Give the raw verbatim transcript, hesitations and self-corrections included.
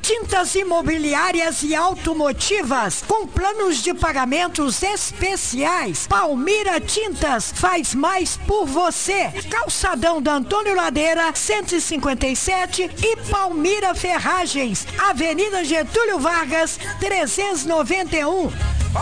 Tintas imobiliárias e automotivas com planos de pagamentos especiais. Palmira Tintas faz mais por você. Calçadão da Antônio Ladeira, cento e cinquenta e sete e Palmira Ferragens, Avenida Getúlio Vargas, trezentos e noventa e um.